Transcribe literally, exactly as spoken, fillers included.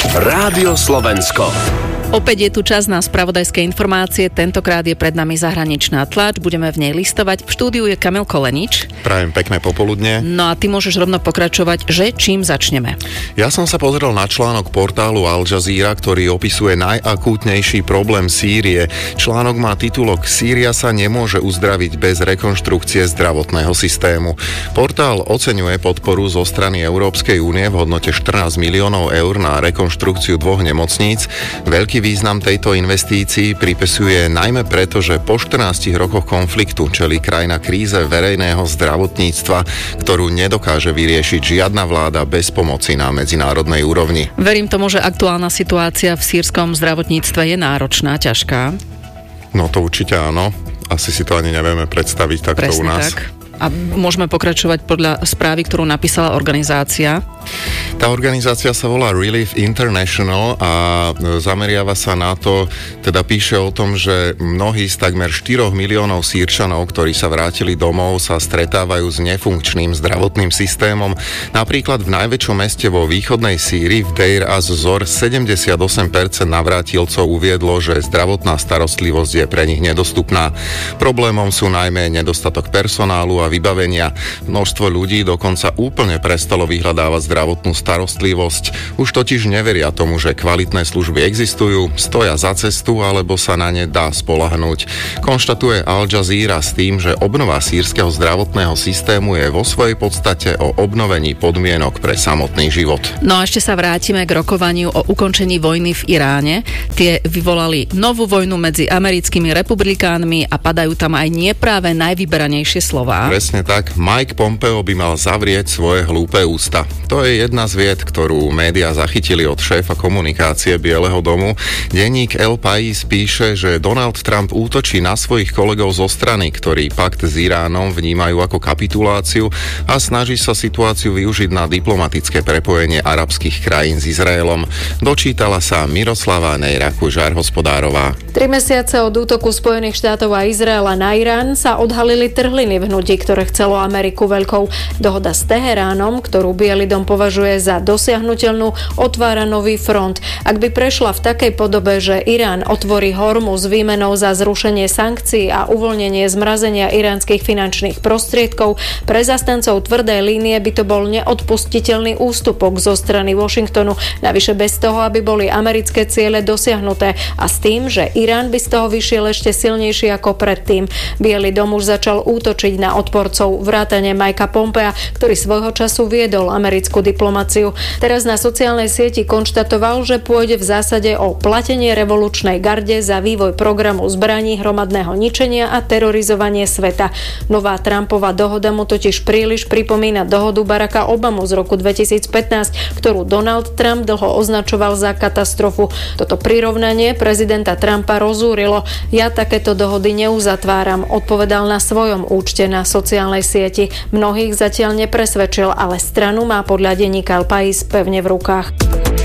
Rádio Slovensko. Opäť je tu čas na spravodajské informácie, tentokrát je pred nami zahraničná tlač, budeme v nej listovať. V štúdiu je Kamil Kolenič. Prajem pekné popoludne. No a ty môžeš rovno pokračovať, že čím začneme? Ja som sa pozrel na článok portálu Al Jazeera, ktorý opisuje najakútnejší problém Sýrie. Článok má titulok Sýria sa nemôže uzdraviť bez rekonštrukcie zdravotného systému. Portál oceňuje podporu zo strany Európskej únie v hodnote štrnásť miliónov eur na rekonštrukciu dvoch nemocníc. Veľký význam tejto investícii pripisuje najmä preto, že po štrnástich rokoch konfliktu čelí krajina kríze verejného zdravotníctva, ktorú nedokáže vyriešiť žiadna vláda bez pomoci na medzinárodnej úrovni. Verím tomu, že aktuálna situácia v sýrskom zdravotníctve je náročná, ťažká. No to určite áno. Asi si to ani nevieme predstaviť takto Presne u nás. Tak. A môžeme pokračovať podľa správy, ktorú napísala organizácia. Tá organizácia sa volá Relief International a zameriava sa na to, teda píše o tom, že mnohí z takmer štyroch miliónov Sýrčanov, ktorí sa vrátili domov, sa stretávajú s nefunkčným zdravotným systémom. Napríklad v najväčšom meste vo východnej Sýrii, v Deir az-Zor, sedemdesiatosem percent navrátilcov uviedlo, že zdravotná starostlivosť je pre nich nedostupná. Problémom sú najmä nedostatok personálu a vybavenia. Množstvo ľudí dokonca úplne prestalo vyhľadávať zdravotnú starostlivosť. Už totiž neveria tomu, že kvalitné služby existujú, stoja za cestu alebo sa na ne dá spoľahnúť. Konštatuje Al Jazeera s tým, že obnova sýrskeho zdravotného systému je vo svojej podstate o obnovení podmienok pre samotný život. No a ešte sa vrátime k rokovaniu o ukončení vojny v Iráne. Tie vyvolali novú vojnu medzi americkými republikánmi a padajú tam aj nie práve najvyberanejšie slová. Presne tak, Mike Pompeo by mal zavrieť svoje hlúpe ústa. To je jedna z vied, ktorú médiá zachytili od šéfa komunikácie Bieleho domu. Denník El País píše, že Donald Trump útočí na svojich kolegov zo strany, ktorí pakt s Iránom vnímajú ako kapituláciu a snaží sa situáciu využiť na diplomatické prepojenie arabských krajín s Izraelom. Dočítala sa Miroslava Nejraku-Žarhospodárová. Tri mesiace od útoku Spojených štátov a Izraela na Irán sa odhalili trhliny v hnutí, ktoré chcelo Ameriku veľkou. Dohoda s Teheránom, ktorú Biely dom považuje za dosiahnuteľnú, otvára nový front. Ak by prešla v takej podobe, že Irán otvorí Hormuz výmenou za zrušenie sankcií a uvoľnenie zmrazenia iránskych finančných prostriedkov, pre zastancov tvrdej línie by to bol neodpustiteľný ústupok zo strany Washingtonu, navyše bez toho, aby boli americké ciele dosiahnuté a s tým, že Irán by z toho vyšiel ešte silnejší ako predtým. Biely dom už začal útočiť na odporcov vrátane Mikea Pompea, ktorý svojho času viedol americkú diplomáciu. Teraz na sociálnej sieti konštatoval, že pôjde v zásade o platenie revolučnej garde za vývoj programu zbraní hromadného ničenia a terorizovanie sveta. Nová Trumpova dohoda mu totiž príliš pripomína dohodu Baracka Obamu z roku dvetisícpätnásť, ktorú Donald Trump dlho označoval za katastrofu. Toto prirovnanie prezidenta Trumpa rozúrilo. Ja takéto dohody neuzatváram, odpovedal na svojom účte na sociálnej sieti. Mnohých zatiaľ nepresvedčil, ale stranu má podľa denníka El País pevne v rukách.